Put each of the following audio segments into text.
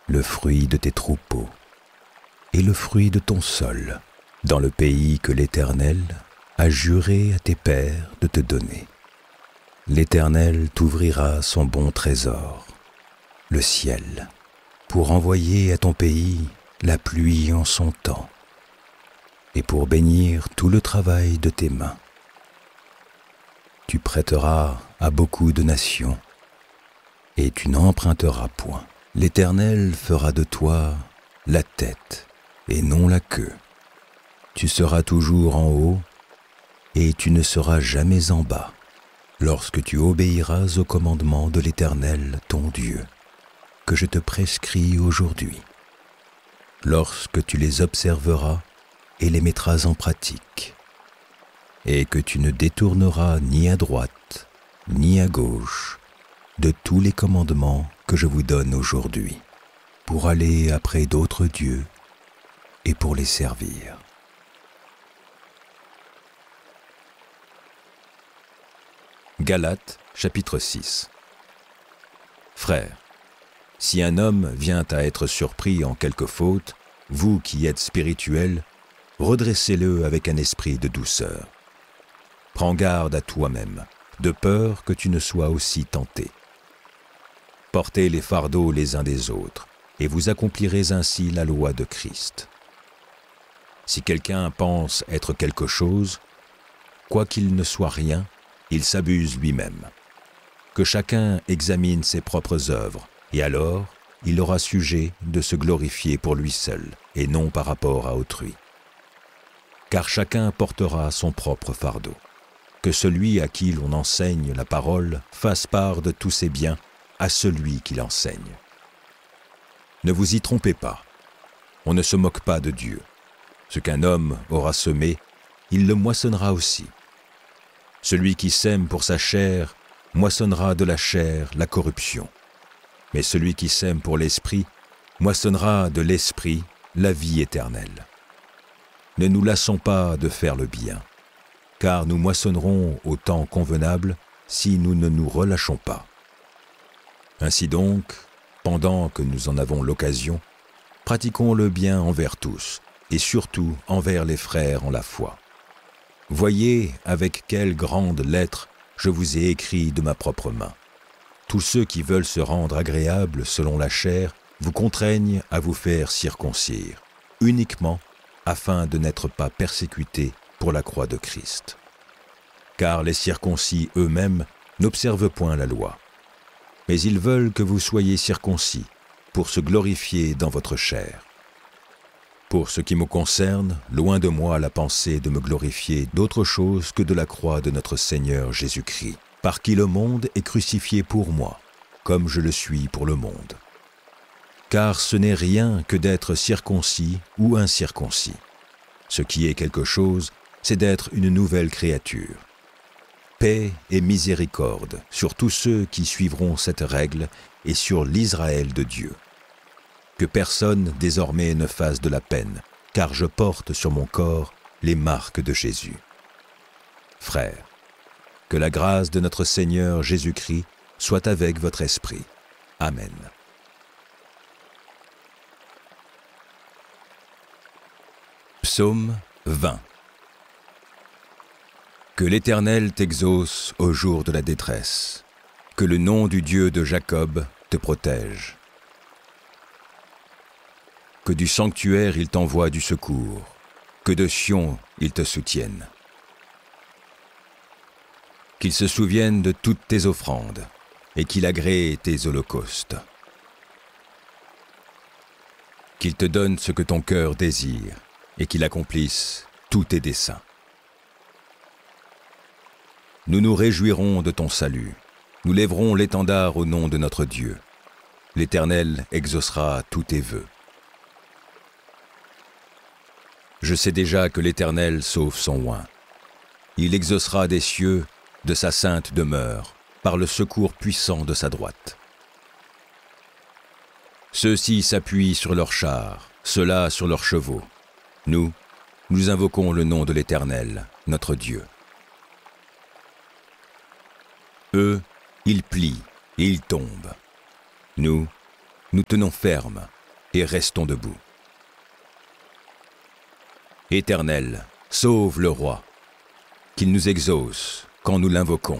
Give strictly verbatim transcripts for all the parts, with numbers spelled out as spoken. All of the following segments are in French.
le fruit de tes troupeaux et le fruit de ton sol, dans le pays que l'Éternel a juré à tes pères de te donner. L'Éternel t'ouvrira son bon trésor, le ciel, pour envoyer à ton pays la pluie en son temps, et pour bénir tout le travail de tes mains. Tu prêteras à beaucoup de nations, et tu n'emprunteras point. L'Éternel fera de toi la tête et non la queue. Tu seras toujours en haut, et tu ne seras jamais en bas, lorsque tu obéiras aux commandements de l'Éternel ton Dieu, que je te prescris aujourd'hui. Lorsque tu les observeras et les mettras en pratique, et que tu ne détourneras ni à droite, ni à gauche, de tous les commandements que je vous donne aujourd'hui, pour aller après d'autres dieux et pour les servir. Galates, chapitre six. Frères, si un homme vient à être surpris en quelque faute, vous qui êtes spirituels, redressez-le avec un esprit de douceur. Prends garde à toi-même, de peur que tu ne sois aussi tenté. Portez les fardeaux les uns des autres, et vous accomplirez ainsi la loi de Christ. Si quelqu'un pense être quelque chose, quoiqu'il ne soit rien, il s'abuse lui-même. Que chacun examine ses propres œuvres, et alors il aura sujet de se glorifier pour lui seul, et non par rapport à autrui. Car chacun portera son propre fardeau. Que celui à qui l'on enseigne la parole fasse part de tous ses biens à celui qui l'enseigne. Ne vous y trompez pas, on ne se moque pas de Dieu. Ce qu'un homme aura semé, il le moissonnera aussi. Celui qui sème pour sa chair moissonnera de la chair la corruption. Mais celui qui sème pour l'esprit moissonnera de l'esprit la vie éternelle. Ne nous lassons pas de faire le bien, car nous moissonnerons au temps convenable si nous ne nous relâchons pas. Ainsi donc, pendant que nous en avons l'occasion, pratiquons le bien envers tous, et surtout envers les frères en la foi. Voyez avec quelle grande lettre je vous ai écrit de ma propre main. Tous ceux qui veulent se rendre agréables selon la chair vous contraignent à vous faire circoncire, uniquement afin de n'être pas persécutés pour la croix de Christ. Car les circoncis eux-mêmes n'observent point la loi, mais ils veulent que vous soyez circoncis pour se glorifier dans votre chair. Pour ce qui me concerne, loin de moi la pensée de me glorifier d'autre chose que de la croix de notre Seigneur Jésus-Christ, par qui le monde est crucifié pour moi, comme je le suis pour le monde. Car ce n'est rien que d'être circoncis ou incirconcis. Ce qui est quelque chose, c'est d'être une nouvelle créature. Paix et miséricorde sur tous ceux qui suivront cette règle et sur l'Israël de Dieu. Que personne désormais ne fasse de la peine, car je porte sur mon corps les marques de Jésus. Frères, que la grâce de notre Seigneur Jésus-Christ soit avec votre esprit. Amen. Psaume vingt. Que l'Éternel t'exauce au jour de la détresse, que le nom du Dieu de Jacob te protège. Que du sanctuaire il t'envoie du secours, que de Sion il te soutienne. Qu'il se souvienne de toutes tes offrandes, et qu'il agrée tes holocaustes. Qu'il te donne ce que ton cœur désire, et qu'il accomplisse tous tes desseins. Nous nous réjouirons de ton salut, nous lèverons l'étendard au nom de notre Dieu. L'Éternel exaucera tous tes vœux. Je sais déjà que l'Éternel sauve son oint. Il exaucera des cieux, de sa sainte demeure, par le secours puissant de sa droite. Ceux-ci s'appuient sur leurs chars, ceux-là sur leurs chevaux. Nous, nous invoquons le nom de l'Éternel, notre Dieu. Eux, ils plient et ils tombent. Nous, nous tenons ferme et restons debout. Éternel, sauve le roi, qu'il nous exauce quand nous l'invoquons.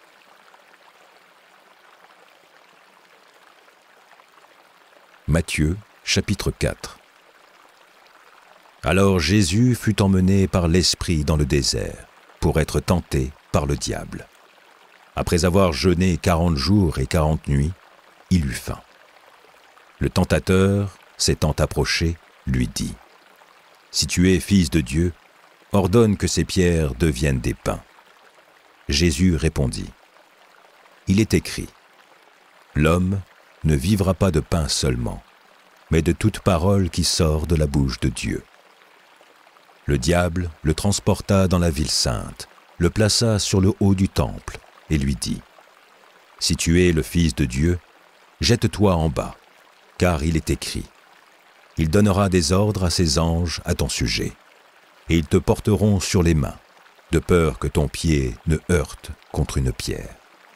Matthieu, chapitre quatre. Alors Jésus fut emmené par l'Esprit dans le désert, pour être tenté par le diable. Après avoir jeûné quarante jours et quarante nuits, il eut faim. Le tentateur, s'étant approché, lui dit : « Si tu es fils de Dieu, ordonne que ces pierres deviennent des pains. » Jésus répondit : « Il est écrit : L'homme ne vivra pas de pain seulement, mais de toute parole qui sort de la bouche de Dieu. » Le diable le transporta dans la ville sainte, le plaça sur le haut du temple et lui dit : « Si tu es le Fils de Dieu, jette-toi en bas, car il est écrit : Il donnera des ordres à ses anges à ton sujet, et ils te porteront sur les mains, de peur que ton pied ne heurte contre une pierre. »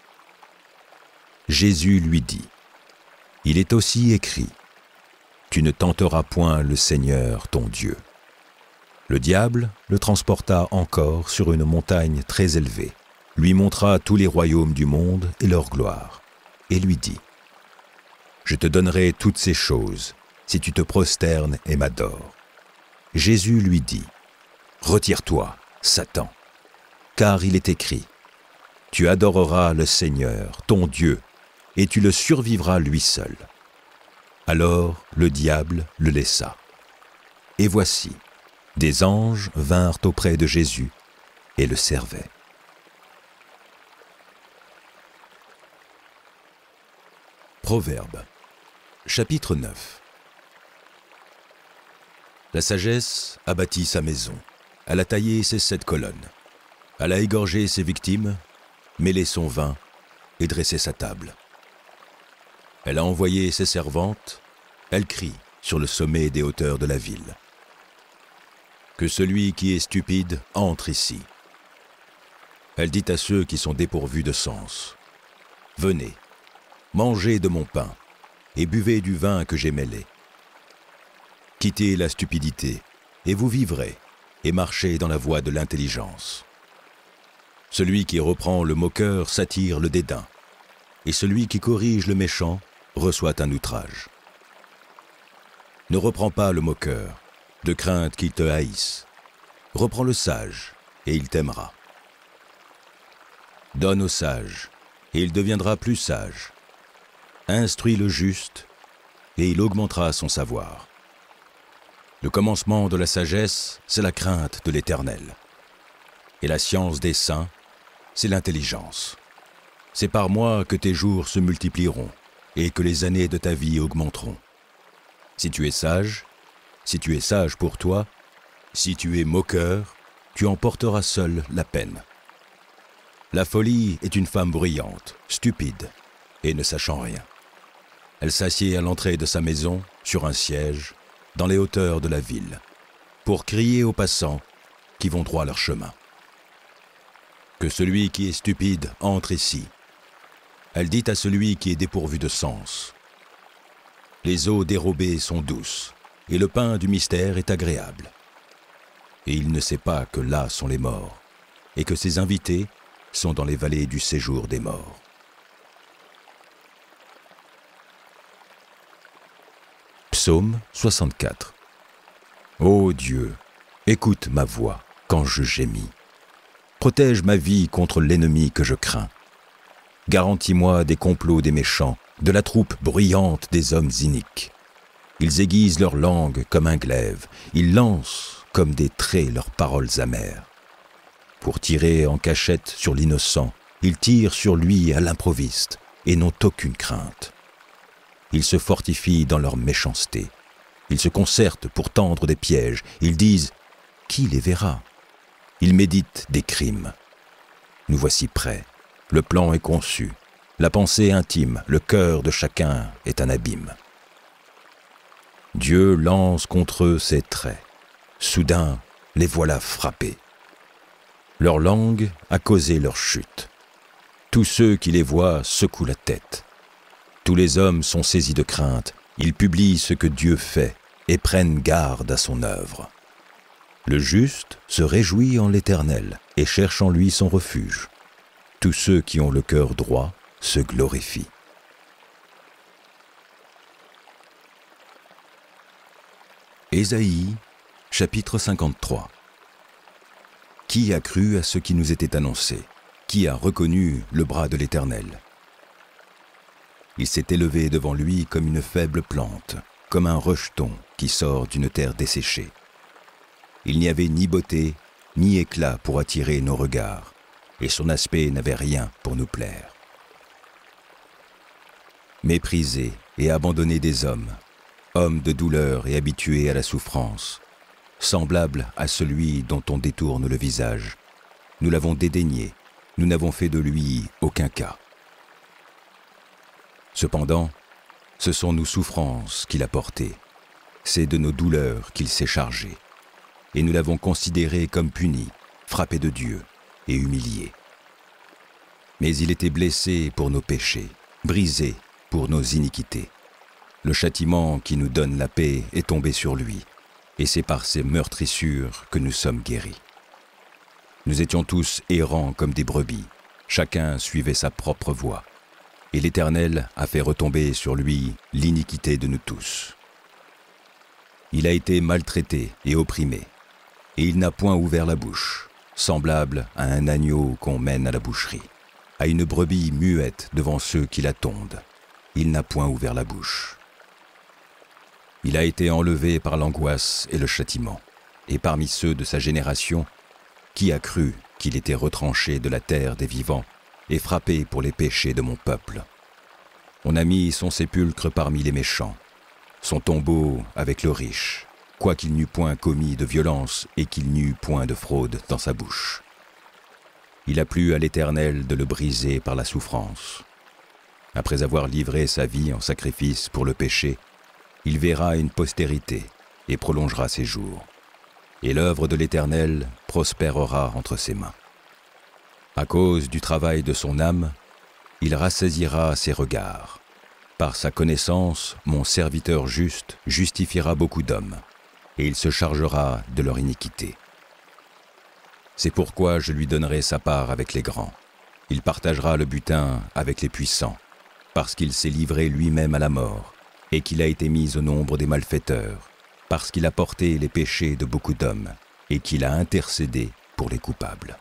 Jésus lui dit : « Il est aussi écrit : Tu ne tenteras point le Seigneur ton Dieu. » Le diable le transporta encore sur une montagne très élevée, lui montra tous les royaumes du monde et leur gloire, et lui dit : « Je te donnerai toutes ces choses, si tu te prosternes et m'adores. » Jésus lui dit : « Retire-toi, Satan, car il est écrit : Tu adoreras le Seigneur, ton Dieu, et tu le survivras lui seul. » Alors le diable le laissa. Et voici, des anges vinrent auprès de Jésus et le servaient. Proverbes, chapitre neuf. La sagesse a bâti sa maison, elle a taillé ses sept colonnes, elle a égorgé ses victimes, mêlé son vin et dressé sa table. Elle a envoyé ses servantes, elle crie sur le sommet des hauteurs de la ville. Que celui qui est stupide entre ici. Elle dit à ceux qui sont dépourvus de sens : Venez, mangez de mon pain et buvez du vin que j'ai mêlé. Quittez la stupidité et vous vivrez, et marchez dans la voie de l'intelligence. Celui qui reprend le moqueur s'attire le dédain, et celui qui corrige le méchant reçoit un outrage. Ne reprends pas le moqueur, de crainte qu'il te haïsse. Reprends le sage, et il t'aimera. Donne au sage, et il deviendra plus sage. Instruis le juste, et il augmentera son savoir. Le commencement de la sagesse, c'est la crainte de l'Éternel. Et la science des saints, c'est l'intelligence. C'est par moi que tes jours se multiplieront, et que les années de ta vie augmenteront. Si tu es sage, si tu es sage pour toi, si tu es moqueur, tu en porteras seul la peine. La folie est une femme bruyante, stupide, et ne sachant rien. Elle s'assied à l'entrée de sa maison, sur un siège, dans les hauteurs de la ville, pour crier aux passants qui vont droit leur chemin. Que celui qui est stupide entre ici. Elle dit à celui qui est dépourvu de sens : Les eaux dérobées sont douces, et le pain du mystère est agréable. Et il ne sait pas que là sont les morts, et que ses invités sont dans les vallées du séjour des morts. Psaume soixante-quatre. Ô Dieu, écoute ma voix quand je gémis. Protège ma vie contre l'ennemi que je crains. Garantis-moi des complots des méchants, de la troupe bruyante des hommes iniques. Ils aiguisent leur langue comme un glaive, ils lancent comme des traits leurs paroles amères. Pour tirer en cachette sur l'innocent, ils tirent sur lui à l'improviste et n'ont aucune crainte. Ils se fortifient dans leur méchanceté. Ils se concertent pour tendre des pièges. Ils disent : qui les verra ? Ils méditent des crimes. Nous voici prêts. Le plan est conçu. La pensée intime, le cœur de chacun est un abîme. Dieu lance contre eux ses traits. Soudain, les voilà frappés. Leur langue a causé leur chute. Tous ceux qui les voient secouent la tête. Tous les hommes sont saisis de crainte Ils publient ce que Dieu fait et prennent garde à son œuvre. Le juste se réjouit en l'Éternel et cherche en lui son refuge. Tous ceux qui ont le cœur droit se glorifient. Ésaïe, chapitre cinquante-trois. Qui a cru à ce qui nous était annoncé? Qui a reconnu le bras de l'Éternel? Il s'est élevé devant lui comme une faible plante, comme un rejeton qui sort d'une terre desséchée. Il n'y avait ni beauté, ni éclat pour attirer nos regards, et son aspect n'avait rien pour nous plaire. Méprisé et abandonné des hommes, homme de douleur et habitué à la souffrance, semblable à celui dont on détourne le visage, nous l'avons dédaigné, nous n'avons fait de lui aucun cas. Cependant, ce sont nos souffrances qu'il a portées, c'est de nos douleurs qu'il s'est chargé, et nous l'avons considéré comme puni, frappé de Dieu et humilié. Mais il était blessé pour nos péchés, brisé pour nos iniquités. Le châtiment qui nous donne la paix est tombé sur lui, et c'est par ses meurtrissures que nous sommes guéris. Nous étions tous errants comme des brebis, chacun suivait sa propre voie, et l'Éternel a fait retomber sur lui l'iniquité de nous tous. Il a été maltraité et opprimé, et il n'a point ouvert la bouche, semblable à un agneau qu'on mène à la boucherie, à une brebis muette devant ceux qui la tondent. Il n'a point ouvert la bouche. Il a été enlevé par l'angoisse et le châtiment, et parmi ceux de sa génération, qui a cru qu'il était retranché de la terre des vivants et frappé pour les péchés de mon peuple? On a mis son sépulcre parmi les méchants, son tombeau avec le riche, quoiqu'il n'eût point commis de violence et qu'il n'eût point de fraude dans sa bouche. Il a plu à l'Éternel de le briser par la souffrance. Après avoir livré sa vie en sacrifice pour le péché, il verra une postérité et prolongera ses jours. Et l'œuvre de l'Éternel prospérera entre ses mains. À cause du travail de son âme, il rassaisira ses regards. Par sa connaissance, mon serviteur juste justifiera beaucoup d'hommes, et il se chargera de leur iniquité. C'est pourquoi je lui donnerai sa part avec les grands. Il partagera le butin avec les puissants, parce qu'il s'est livré lui-même à la mort, et qu'il a été mis au nombre des malfaiteurs, parce qu'il a porté les péchés de beaucoup d'hommes, et qu'il a intercédé pour les coupables.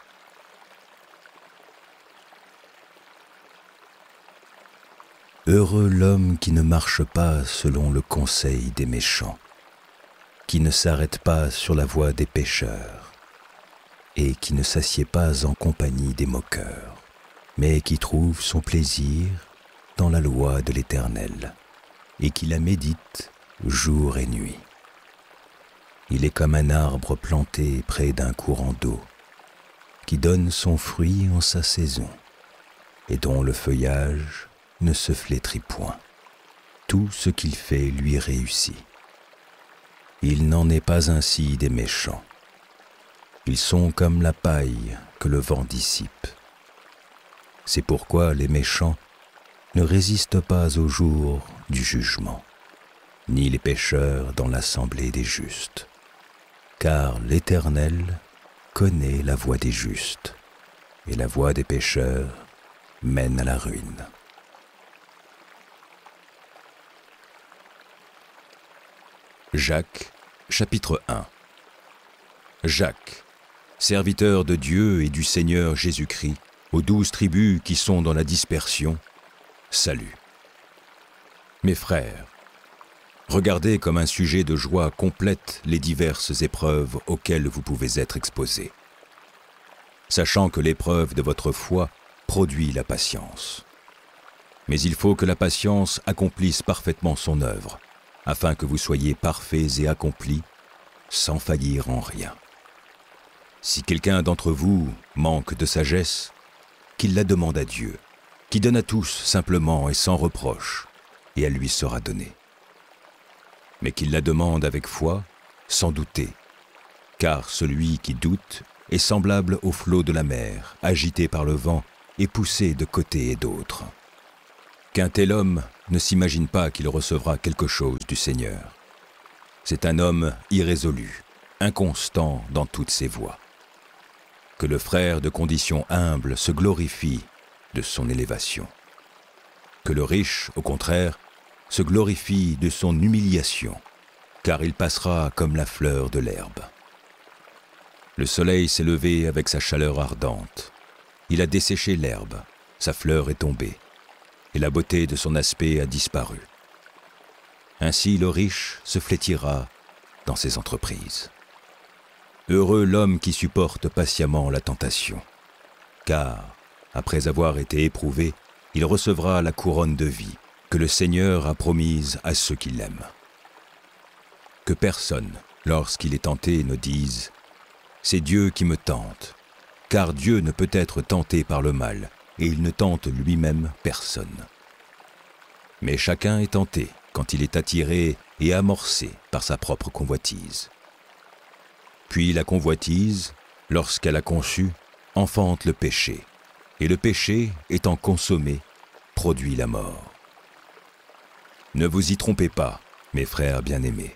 Heureux l'homme qui ne marche pas selon le conseil des méchants, qui ne s'arrête pas sur la voie des pécheurs, et qui ne s'assied pas en compagnie des moqueurs, mais qui trouve son plaisir dans la loi de l'Éternel, et qui la médite jour et nuit. Il est comme un arbre planté près d'un courant d'eau, qui donne son fruit en sa saison, et dont le feuillage ne se flétrit point. Tout ce qu'il fait lui réussit. Il n'en est pas ainsi des méchants. Ils sont comme la paille que le vent dissipe. C'est pourquoi les méchants ne résistent pas au jour du jugement, ni les pécheurs dans l'assemblée des justes. Car l'Éternel connaît la voie des justes, et la voie des pécheurs mène à la ruine. Jacques, chapitre un. Jacques, serviteur de Dieu et du Seigneur Jésus-Christ, aux douze tribus qui sont dans la dispersion, salut. Mes frères, regardez comme un sujet de joie complète les diverses épreuves auxquelles vous pouvez être exposés, sachant que l'épreuve de votre foi produit la patience. Mais il faut que la patience accomplisse parfaitement son œuvre, afin que vous soyez parfaits et accomplis, sans faillir en rien. Si quelqu'un d'entre vous manque de sagesse, qu'il la demande à Dieu, qui donne à tous simplement et sans reproche, et elle lui sera donnée. Mais qu'il la demande avec foi, sans douter, car celui qui doute est semblable au flot de la mer, agité par le vent et poussé de côté et d'autre. qu'un tel homme ne s'imagine pas qu'il recevra quelque chose du Seigneur. C'est un homme irrésolu, inconstant dans toutes ses voies. Que le frère de condition humble se glorifie de son élévation. Que le riche, au contraire, se glorifie de son humiliation, car il passera comme la fleur de l'herbe. Le soleil s'est levé avec sa chaleur ardente. Il a desséché l'herbe, sa fleur est tombée, et la beauté de son aspect a disparu. Ainsi le riche se flétira dans ses entreprises. Heureux l'homme qui supporte patiemment la tentation, car, après avoir été éprouvé, il recevra la couronne de vie que le Seigneur a promise à ceux qui l'aiment. Que personne, lorsqu'il est tenté, ne dise « C'est Dieu qui me tente », car Dieu ne peut être tenté par le mal, et il ne tente lui-même personne. Mais chacun est tenté quand il est attiré et amorcé par sa propre convoitise. Puis la convoitise, lorsqu'elle a conçu, enfante le péché, et le péché, étant consommé, produit la mort. Ne vous y trompez pas, mes frères bien-aimés.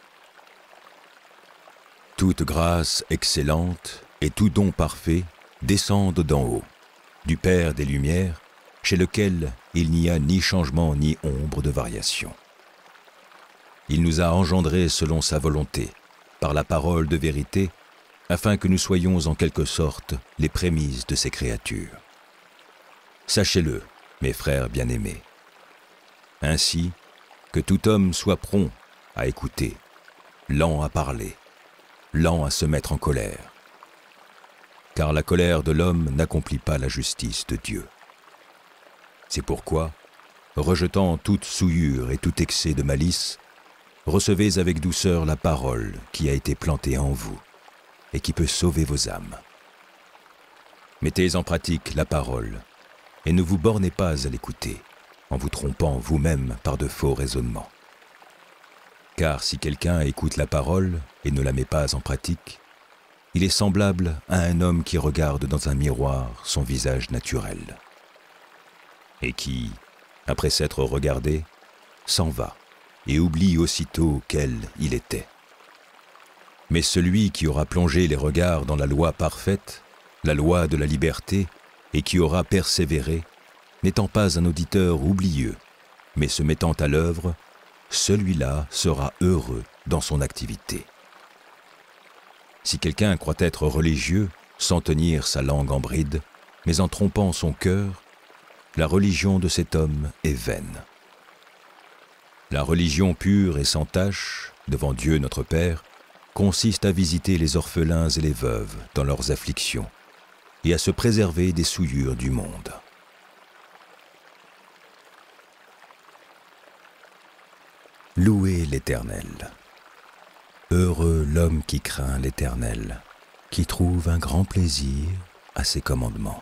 Toute grâce excellente et tout don parfait descendent d'en haut, du Père des Lumières, chez lequel il n'y a ni changement ni ombre de variation. Il nous a engendrés selon sa volonté, par la parole de vérité, afin que nous soyons en quelque sorte les prémices de ses créatures. Sachez-le, mes frères bien-aimés. Ainsi, que tout homme soit prompt à écouter, lent à parler, lent à se mettre en colère. Car la colère de l'homme n'accomplit pas la justice de Dieu. C'est pourquoi, rejetant toute souillure et tout excès de malice, recevez avec douceur la parole qui a été plantée en vous et qui peut sauver vos âmes. Mettez en pratique la parole et ne vous bornez pas à l'écouter en vous trompant vous-même par de faux raisonnements. Car si quelqu'un écoute la parole et ne la met pas en pratique, il est semblable à un homme qui regarde dans un miroir son visage naturel et qui, après s'être regardé, s'en va et oublie aussitôt quel il était. Mais celui qui aura plongé les regards dans la loi parfaite, la loi de la liberté, et qui aura persévéré, n'étant pas un auditeur oublieux, mais se mettant à l'œuvre, celui-là sera heureux dans son activité. Si quelqu'un croit être religieux, sans tenir sa langue en bride, mais en trompant son cœur, la religion de cet homme est vaine. La religion pure et sans tache, devant Dieu notre Père, consiste à visiter les orphelins et les veuves dans leurs afflictions et à se préserver des souillures du monde. Louez l'Éternel. Heureux l'homme qui craint l'Éternel, qui trouve un grand plaisir à ses commandements.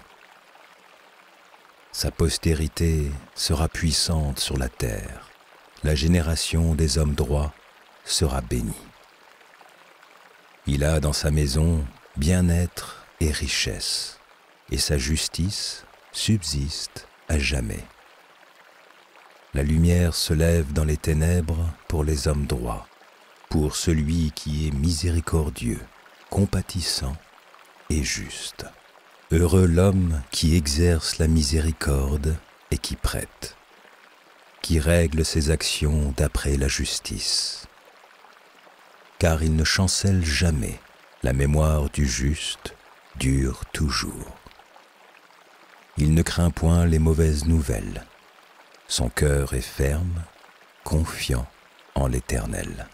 Sa postérité sera puissante sur la terre, la génération des hommes droits sera bénie. Il a dans sa maison bien-être et richesse, et sa justice subsiste à jamais. La lumière se lève dans les ténèbres pour les hommes droits, pour celui qui est miséricordieux, compatissant et juste. Heureux l'homme qui exerce la miséricorde et qui prête, qui règle ses actions d'après la justice. Car il ne chancelle jamais, la mémoire du juste dure toujours. Il ne craint point les mauvaises nouvelles, son cœur est ferme, confiant en l'Éternel.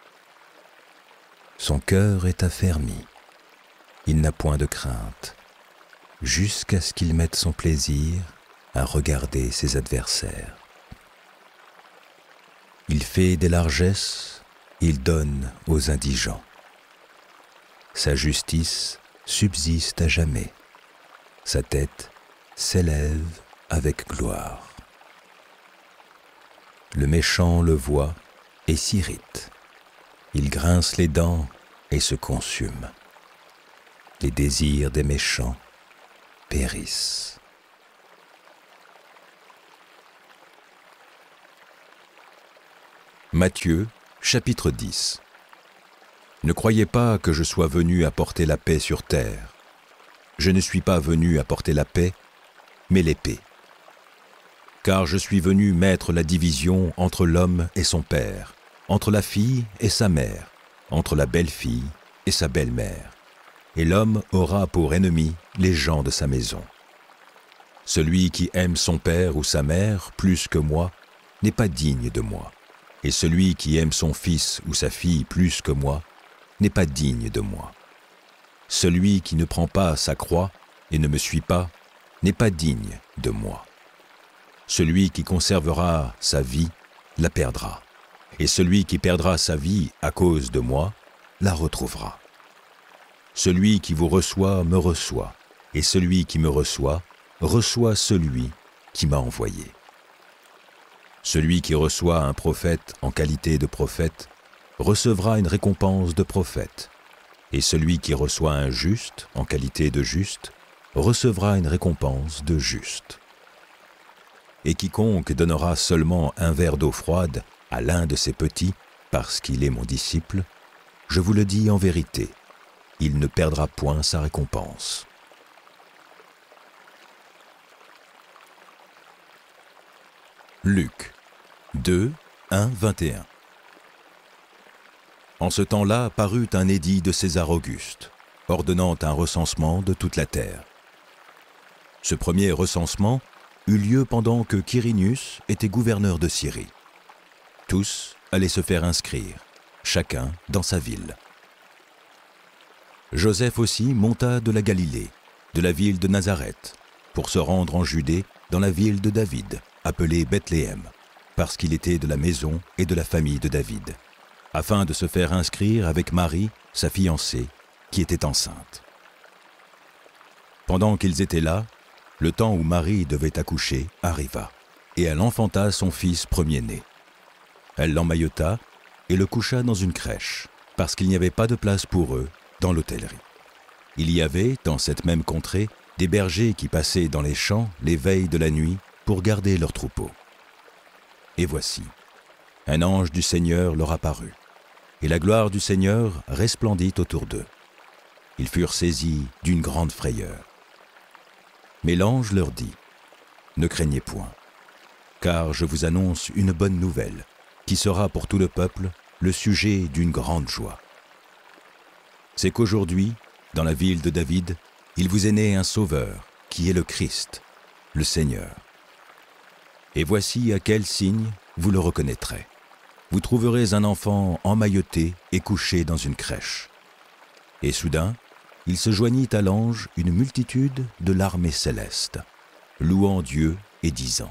Son cœur est affermi, il n'a point de crainte, jusqu'à ce qu'il mette son plaisir à regarder ses adversaires. Il fait des largesses, il donne aux indigents. Sa justice subsiste à jamais, sa tête s'élève avec gloire. Le méchant le voit et s'irrite. Il grince les dents et se consume. Les désirs des méchants périssent. Matthieu, chapitre dix. Ne croyez pas que je sois venu apporter la paix sur terre. Je ne suis pas venu apporter la paix, mais l'épée. Car je suis venu mettre la division entre l'homme et son père, entre la fille et sa mère, entre la belle-fille et sa belle-mère. Et l'homme aura pour ennemi les gens de sa maison. Celui qui aime son père ou sa mère plus que moi n'est pas digne de moi. Et celui qui aime son fils ou sa fille plus que moi n'est pas digne de moi. Celui qui ne prend pas sa croix et ne me suit pas n'est pas digne de moi. Celui qui conservera sa vie la perdra, et celui qui perdra sa vie à cause de moi la retrouvera. Celui qui vous reçoit me reçoit, et celui qui me reçoit reçoit celui qui m'a envoyé. Celui qui reçoit un prophète en qualité de prophète recevra une récompense de prophète, et celui qui reçoit un juste en qualité de juste recevra une récompense de juste. Et quiconque donnera seulement un verre d'eau froide à l'un de ces petits, parce qu'il est mon disciple, je vous le dis en vérité, il ne perdra point sa récompense. Luc deux, un, vingt et un. En ce temps-là parut un édit de César Auguste, ordonnant un recensement de toute la terre. Ce premier recensement eut lieu pendant que Quirinius était gouverneur de Syrie. Tous allaient se faire inscrire, chacun dans sa ville. Joseph aussi monta de la Galilée, de la ville de Nazareth, pour se rendre en Judée dans la ville de David, appelée Bethléem, parce qu'il était de la maison et de la famille de David, afin de se faire inscrire avec Marie, sa fiancée, qui était enceinte. Pendant qu'ils étaient là, le temps où Marie devait accoucher arriva, et elle enfanta son fils premier-né. Elle l'emmaillota et le coucha dans une crèche, parce qu'il n'y avait pas de place pour eux dans l'hôtellerie. Il y avait, dans cette même contrée, des bergers qui passaient dans les champs les veilles de la nuit pour garder leurs troupeaux. Et voici, un ange du Seigneur leur apparut, et la gloire du Seigneur resplendit autour d'eux. Ils furent saisis d'une grande frayeur. Mais l'ange leur dit, « Ne craignez point, car je vous annonce une bonne nouvelle, qui sera pour tout le peuple le sujet d'une grande joie. C'est qu'aujourd'hui, dans la ville de David, il vous est né un sauveur, qui est le Christ, le Seigneur. Et voici à quel signe vous le reconnaîtrez. Vous trouverez un enfant emmailloté et couché dans une crèche. » Et soudain, il se joignit à l'ange une multitude de l'armée céleste, louant Dieu et disant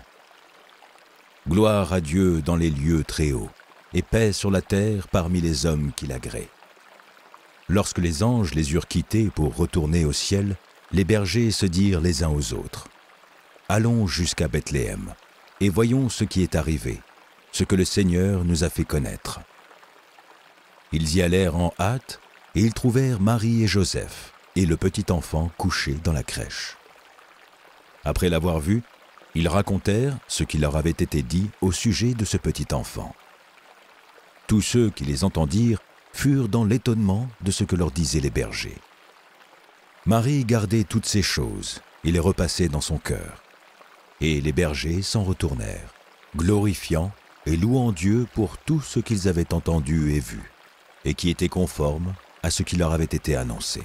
« Gloire à Dieu dans les lieux très hauts, et paix sur la terre parmi les hommes qui l'agréent. » Lorsque les anges les eurent quittés pour retourner au ciel, les bergers se dirent les uns aux autres « Allons jusqu'à Bethléem, et voyons ce qui est arrivé, ce que le Seigneur nous a fait connaître. » Ils y allèrent en hâte, et ils trouvèrent Marie et Joseph, et le petit enfant couché dans la crèche. Après l'avoir vu, ils racontèrent ce qui leur avait été dit au sujet de ce petit enfant. Tous ceux qui les entendirent furent dans l'étonnement de ce que leur disaient les bergers. Marie gardait toutes ces choses et les repassait dans son cœur. Et les bergers s'en retournèrent, glorifiant et louant Dieu pour tout ce qu'ils avaient entendu et vu, et qui était conforme à ce qui leur avait été annoncé.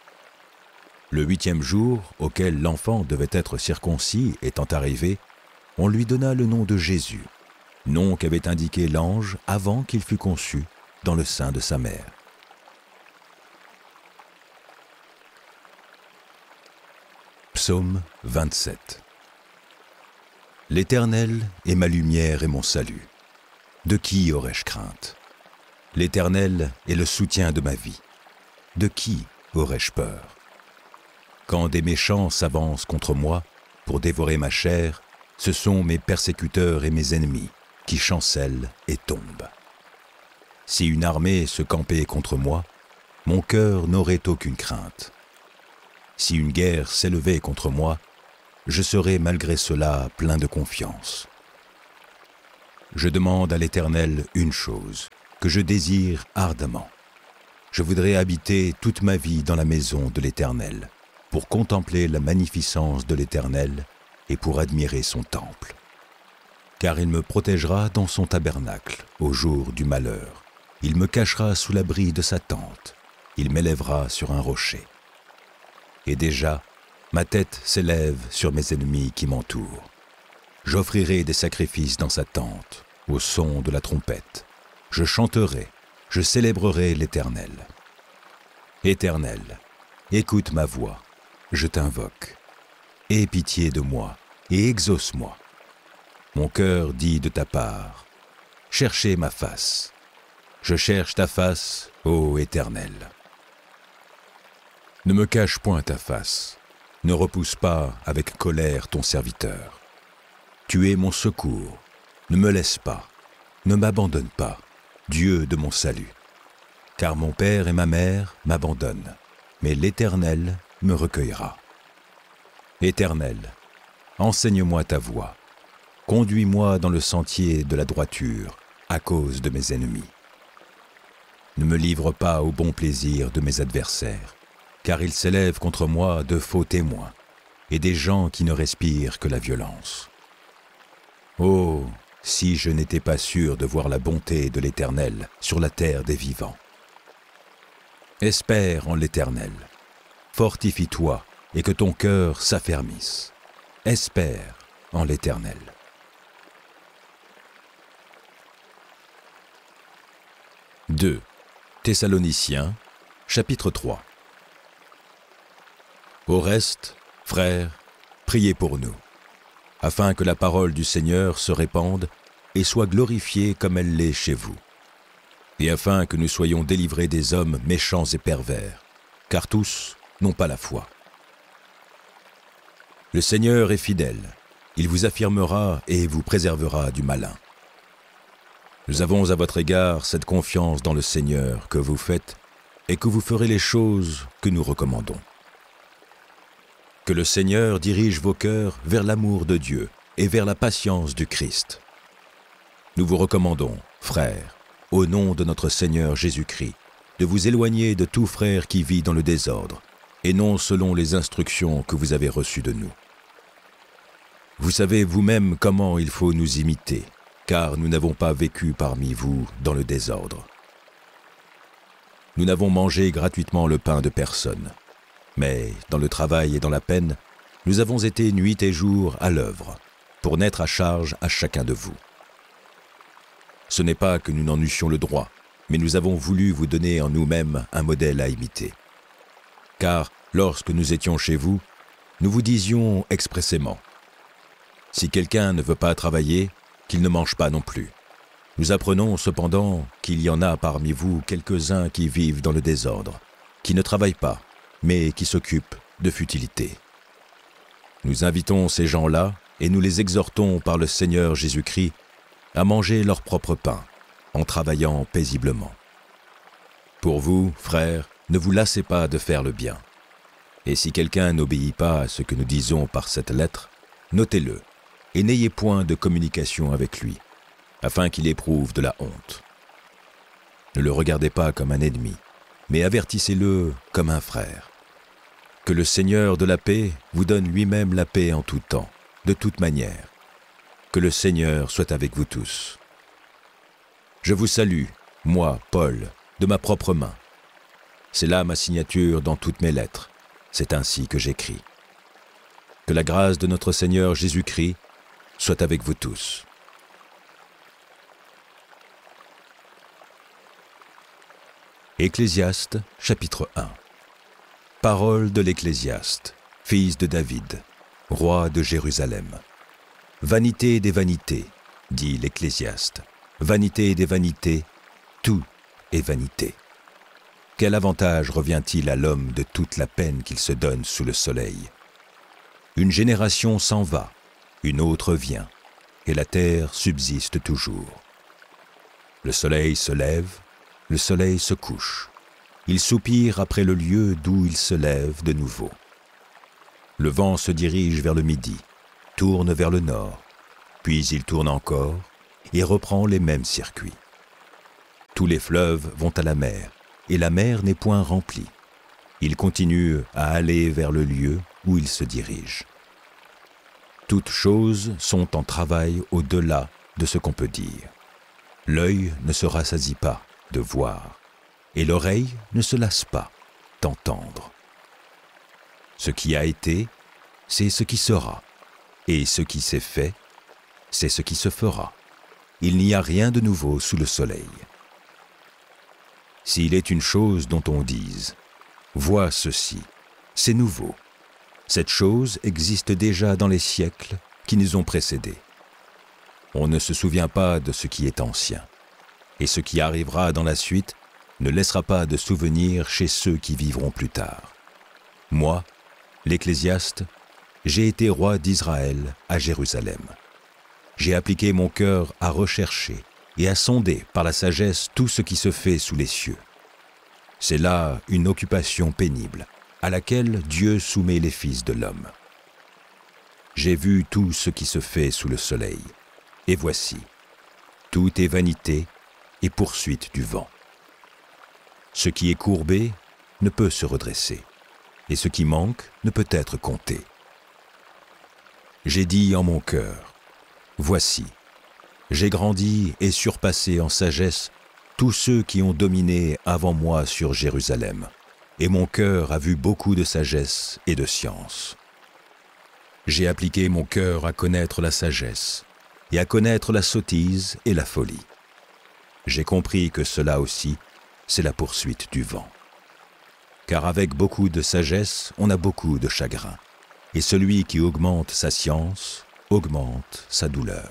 Le huitième jour, auquel l'enfant devait être circoncis étant arrivé, on lui donna le nom de Jésus, nom qu'avait indiqué l'ange avant qu'il fût conçu dans le sein de sa mère. Psaume vingt-sept. L'Éternel est ma lumière et mon salut. De qui aurais-je crainte? L'Éternel est le soutien de ma vie. De qui aurais-je peur? Quand des méchants s'avancent contre moi pour dévorer ma chair, ce sont mes persécuteurs et mes ennemis qui chancellent et tombent. Si une armée se campait contre moi, mon cœur n'aurait aucune crainte. Si une guerre s'élevait contre moi, je serais malgré cela plein de confiance. Je demande à l'Éternel une chose, que je désire ardemment. Je voudrais habiter toute ma vie dans la maison de l'Éternel, pour contempler la magnificence de l'Éternel et pour admirer son temple. Car il me protégera dans son tabernacle au jour du malheur. Il me cachera sous l'abri de sa tente. Il m'élèvera sur un rocher. Et déjà, ma tête s'élève sur mes ennemis qui m'entourent. J'offrirai des sacrifices dans sa tente, au son de la trompette. Je chanterai, je célébrerai l'Éternel. Éternel, écoute ma voix, je t'invoque. Aie pitié de moi et exauce-moi. Mon cœur dit de ta part, cherchez ma face. Je cherche ta face, ô Éternel. Ne me cache point ta face, ne repousse pas avec colère ton serviteur. Tu es mon secours, ne me laisse pas, ne m'abandonne pas, Dieu de mon salut. Car mon père et ma mère m'abandonnent, mais l'Éternel me recueillera. Éternel, enseigne-moi ta voie, conduis-moi dans le sentier de la droiture à cause de mes ennemis. Ne me livre pas au bon plaisir de mes adversaires, car ils s'élèvent contre moi de faux témoins et des gens qui ne respirent que la violence. Oh, si je n'étais pas sûr de voir la bonté de l'Éternel sur la terre des vivants. Espère en l'Éternel, fortifie-toi et que ton cœur s'affermisse. Espère en l'Éternel. deux Thessaloniciens, chapitre trois. Au reste, frères, priez pour nous, afin que la parole du Seigneur se répande et soit glorifiée comme elle l'est chez vous, et afin que nous soyons délivrés des hommes méchants et pervers, car tous n'ont pas la foi. Le Seigneur est fidèle, il vous affirmera et vous préservera du malin. Nous avons à votre égard cette confiance dans le Seigneur que vous faites et que vous ferez les choses que nous recommandons. Que le Seigneur dirige vos cœurs vers l'amour de Dieu et vers la patience du Christ. Nous vous recommandons, frères, au nom de notre Seigneur Jésus-Christ, de vous éloigner de tout frère qui vit dans le désordre, et non selon les instructions que vous avez reçues de nous. Vous savez vous-même comment il faut nous imiter, car nous n'avons pas vécu parmi vous dans le désordre. Nous n'avons mangé gratuitement le pain de personne, mais dans le travail et dans la peine, nous avons été nuit et jour à l'œuvre, pour n'être à charge à chacun de vous. Ce n'est pas que nous n'en eussions le droit, mais nous avons voulu vous donner en nous-mêmes un modèle à imiter. Car lorsque nous étions chez vous, nous vous disions expressément, « Si quelqu'un ne veut pas travailler, qu'il ne mange pas non plus. » Nous apprenons cependant qu'il y en a parmi vous quelques-uns qui vivent dans le désordre, qui ne travaillent pas, mais qui s'occupent de futilités. Nous invitons ces gens-là et nous les exhortons par le Seigneur Jésus-Christ à manger leur propre pain, en travaillant paisiblement. Pour vous, frères, ne vous lassez pas de faire le bien. Et si quelqu'un n'obéit pas à ce que nous disons par cette lettre, notez-le, et n'ayez point de communication avec lui, afin qu'il éprouve de la honte. Ne le regardez pas comme un ennemi, mais avertissez-le comme un frère. Que le Seigneur de la paix vous donne lui-même la paix en tout temps, de toute manière. Que le Seigneur soit avec vous tous. Je vous salue, moi, Paul, de ma propre main. C'est là ma signature dans toutes mes lettres. C'est ainsi que j'écris. Que la grâce de notre Seigneur Jésus-Christ soit avec vous tous. Ecclésiaste, chapitre un. Parole de l'Ecclésiaste, fils de David, roi de Jérusalem. Vanité des vanités, dit l'Ecclésiaste, vanité des vanités, tout est vanité. Quel avantage revient-il à l'homme de toute la peine qu'il se donne sous le soleil? Une génération s'en va, une autre vient, et la terre subsiste toujours. Le soleil se lève, le soleil se couche. Il soupire après le lieu d'où il se lève de nouveau. Le vent se dirige vers le midi, tourne vers le nord, puis il tourne encore, et reprend les mêmes circuits. Tous les fleuves vont à la mer, et la mer n'est point remplie. Ils continuent à aller vers le lieu où ils se dirigent. Toutes choses sont en travail au-delà de ce qu'on peut dire. L'œil ne se rassasie pas de voir, et l'oreille ne se lasse pas d'entendre. Ce qui a été, c'est ce qui sera, et ce qui s'est fait, c'est ce qui se fera. Il n'y a rien de nouveau sous le soleil. S'il est une chose dont on dise « Vois ceci, c'est nouveau », cette chose existe déjà dans les siècles qui nous ont précédés. On ne se souvient pas de ce qui est ancien, et ce qui arrivera dans la suite ne laissera pas de souvenir chez ceux qui vivront plus tard. Moi, l'Ecclésiaste, j'ai été roi d'Israël à Jérusalem. J'ai appliqué mon cœur à rechercher et à sonder par la sagesse tout ce qui se fait sous les cieux. C'est là une occupation pénible, à laquelle Dieu soumet les fils de l'homme. J'ai vu tout ce qui se fait sous le soleil, et voici, tout est vanité et poursuite du vent. Ce qui est courbé ne peut se redresser, et ce qui manque ne peut être compté. J'ai dit en mon cœur, voici, j'ai grandi et surpassé en sagesse tous ceux qui ont dominé avant moi sur Jérusalem, et mon cœur a vu beaucoup de sagesse et de science. J'ai appliqué mon cœur à connaître la sagesse, et à connaître la sottise et la folie. J'ai compris que cela aussi, c'est la poursuite du vent. Car avec beaucoup de sagesse, on a beaucoup de chagrin, et celui qui augmente sa science, augmente sa douleur.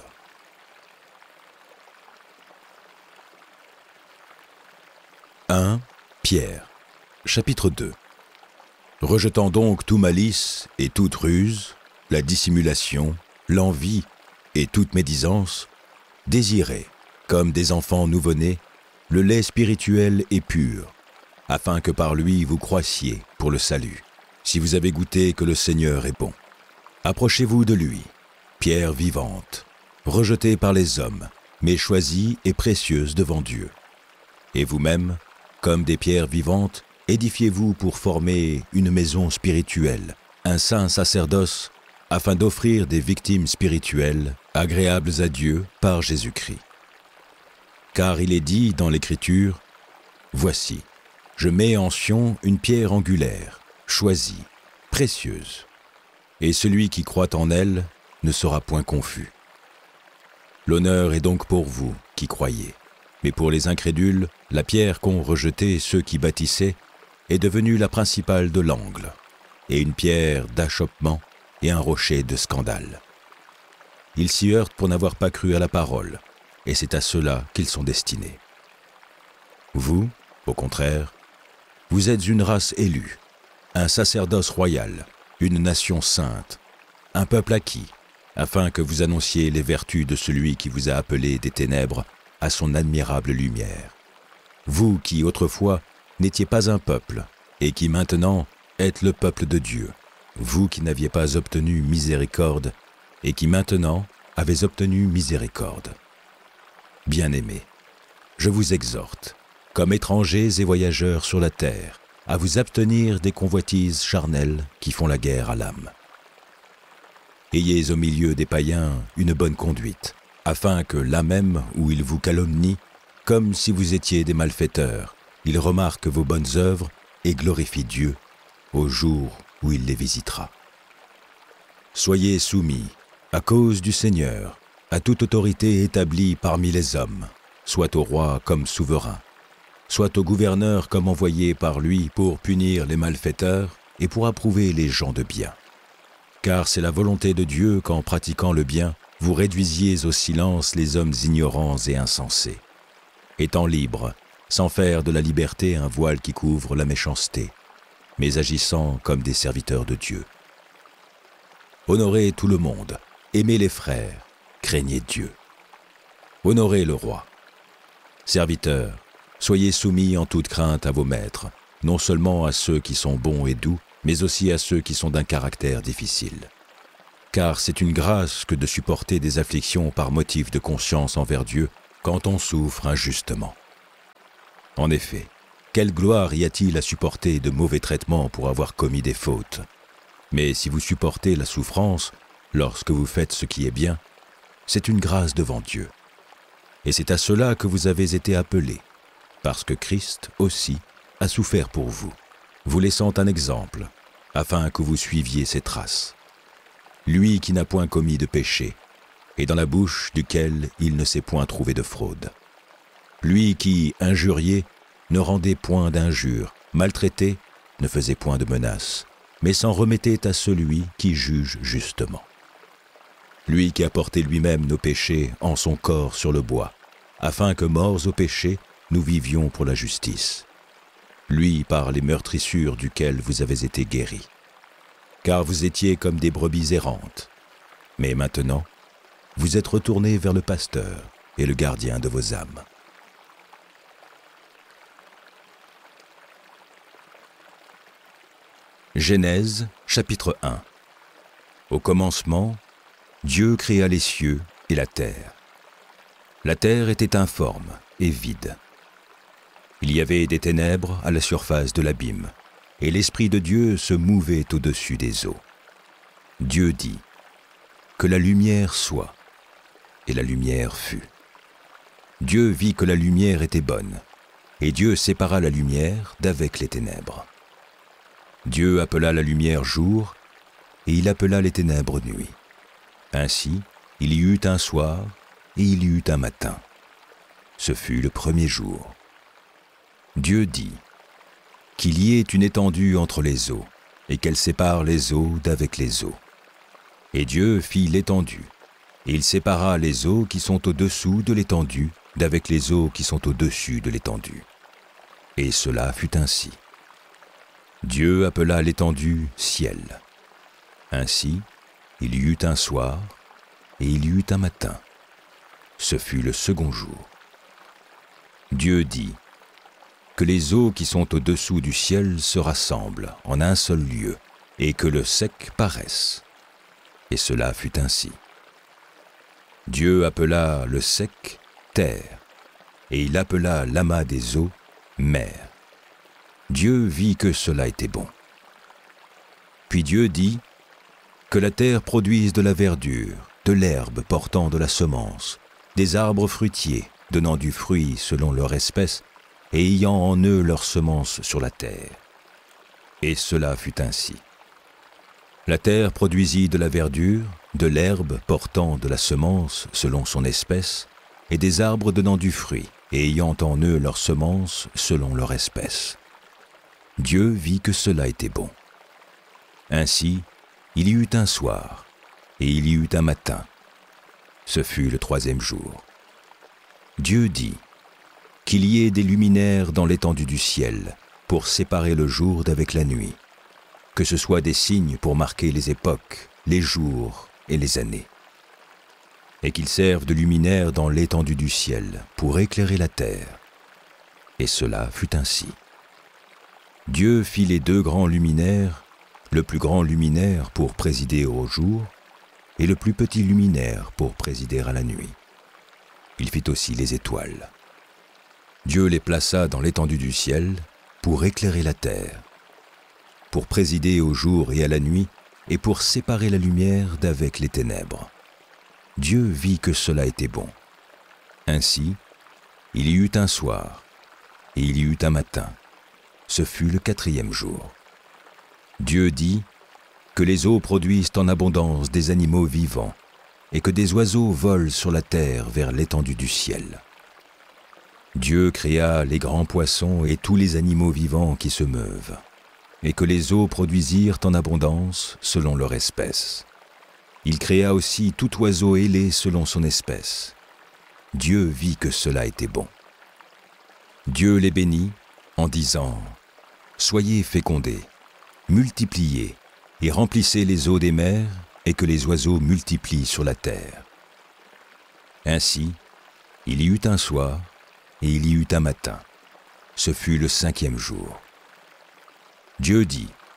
un Pierre, chapitre deux. Rejetant donc tout malice et toute ruse, la dissimulation, l'envie et toute médisance, désirez, comme des enfants nouveau-nés, le lait spirituel et pur, afin que par lui vous croissiez pour le salut, si vous avez goûté que le Seigneur est bon. Approchez-vous de lui, pierre vivante, rejetée par les hommes, mais choisie et précieuse devant Dieu. Et vous-même, comme des pierres vivantes, édifiez-vous pour former une maison spirituelle, un saint sacerdoce, afin d'offrir des victimes spirituelles agréables à Dieu par Jésus-Christ. Car il est dit dans l'Écriture, « Voici, je mets en Sion une pierre angulaire, choisie, précieuse, et celui qui croit en elle ne sera point confus. » L'honneur est donc pour vous qui croyez, mais pour les incrédules, la pierre qu'ont rejetée ceux qui bâtissaient est devenue la principale de l'angle, et une pierre d'achoppement et un rocher de scandale. Ils s'y heurtent pour n'avoir pas cru à la parole, et c'est à cela qu'ils sont destinés. Vous, au contraire, vous êtes une race élue, un sacerdoce royal, une nation sainte, un peuple acquis, afin que vous annonciez les vertus de celui qui vous a appelé des ténèbres à son admirable lumière. Vous qui, autrefois, n'étiez pas un peuple, et qui maintenant êtes le peuple de Dieu, vous qui n'aviez pas obtenu miséricorde, et qui maintenant avez obtenu miséricorde. Bien-aimés, je vous exhorte, comme étrangers et voyageurs sur la terre, à vous abstenir des convoitises charnelles qui font la guerre à l'âme. Ayez au milieu des païens une bonne conduite, afin que là même où ils vous calomnient, comme si vous étiez des malfaiteurs, ils remarquent vos bonnes œuvres et glorifient Dieu au jour où il les visitera. Soyez soumis, à cause du Seigneur, à toute autorité établie parmi les hommes, soit au roi comme souverain, soit au gouverneur comme envoyé par lui pour punir les malfaiteurs et pour approuver les gens de bien. Car c'est la volonté de Dieu qu'en pratiquant le bien, vous réduisiez au silence les hommes ignorants et insensés, étant libres, sans faire de la liberté un voile qui couvre la méchanceté, mais agissant comme des serviteurs de Dieu. Honorez tout le monde, aimez les frères, craignez Dieu. Honorez le roi. Serviteurs, soyez soumis en toute crainte à vos maîtres, non seulement à ceux qui sont bons et doux, mais aussi à ceux qui sont d'un caractère difficile. car c'est une grâce que de supporter des afflictions par motif de conscience envers Dieu quand on souffre injustement. En effet, quelle gloire y a-t-il à supporter de mauvais traitements pour avoir commis des fautes? Mais si vous supportez la souffrance lorsque vous faites ce qui est bien, c'est une grâce devant Dieu. Et c'est à cela que vous avez été appelés, parce que Christ aussi a souffert pour vous, vous laissant un exemple, afin que vous suiviez ses traces. Lui qui n'a point commis de péché, et dans la bouche duquel il ne s'est point trouvé de fraude. Lui qui, injurié, ne rendait point d'injure, maltraité, ne faisait point de menaces, mais s'en remettait à celui qui juge justement. Lui qui a porté lui-même nos péchés en son corps sur le bois, afin que, morts au péché, nous vivions pour la justice. Lui par les meurtrissures duquel vous avez été guéris. Car vous étiez comme des brebis errantes. Mais maintenant, vous êtes retournés vers le pasteur et le gardien de vos âmes. Genèse, chapitre un. Au commencement, Dieu créa les cieux et la terre. La terre était informe et vide. Il y avait des ténèbres à la surface de l'abîme, et l'Esprit de Dieu se mouvait au-dessus des eaux. Dieu dit, « Que la lumière soit », et la lumière fut. Dieu vit que la lumière était bonne, et Dieu sépara la lumière d'avec les ténèbres. Dieu appela la lumière jour, et il appela les ténèbres nuit. Ainsi, il y eut un soir, et il y eut un matin. Ce fut le premier jour. Dieu dit, qu'il y ait une étendue entre les eaux, et qu'elle sépare les eaux d'avec les eaux. Et Dieu fit l'étendue, et il sépara les eaux qui sont au-dessous de l'étendue d'avec les eaux qui sont au-dessus de l'étendue. Et cela fut ainsi. Dieu appela l'étendue ciel. Ainsi, il y eut un soir, et il y eut un matin. Ce fut le second jour. Dieu dit, que les eaux qui sont au-dessous du ciel se rassemblent en un seul lieu, et que le sec paraisse. Et cela fut ainsi. Dieu appela le sec terre, et il appela l'amas des eaux mer. Dieu vit que cela était bon. Puis Dieu dit, que la terre produise de la verdure, de l'herbe portant de la semence, des arbres fruitiers donnant du fruit selon leur espèce, et ayant en eux leur semence sur la terre. Et cela fut ainsi. La terre produisit de la verdure, de l'herbe portant de la semence selon son espèce, et des arbres donnant du fruit, et ayant en eux leur semence selon leur espèce. Dieu vit que cela était bon. Ainsi, il y eut un soir, et il y eut un matin. Ce fut le troisième jour. Dieu dit, qu'il y ait des luminaires dans l'étendue du ciel, pour séparer le jour d'avec la nuit, que ce soit des signes pour marquer les époques, les jours et les années, et qu'ils servent de luminaires dans l'étendue du ciel, pour éclairer la terre. Et cela fut ainsi. Dieu fit les deux grands luminaires, le plus grand luminaire pour présider au jour, et le plus petit luminaire pour présider à la nuit. Il fit aussi les étoiles. Dieu les plaça dans l'étendue du ciel pour éclairer la terre, pour présider au jour et à la nuit, et pour séparer la lumière d'avec les ténèbres. Dieu vit que cela était bon. Ainsi, il y eut un soir, et il y eut un matin. Ce fut le quatrième jour. Dieu dit que les eaux produisent en abondance des animaux vivants, et que des oiseaux volent sur la terre vers l'étendue du ciel. Dieu créa les grands poissons et tous les animaux vivants qui se meuvent, et que les eaux produisirent en abondance selon leur espèce. Il créa aussi tout oiseau ailé selon son espèce. Dieu vit que cela était bon. Dieu les bénit en disant, « Soyez fécondés, multipliez et remplissez les eaux des mers et que les oiseaux multiplient sur la terre. » Ainsi, il y eut un soir, et il y eut un matin. Ce fut le cinquième jour. Dieu dit,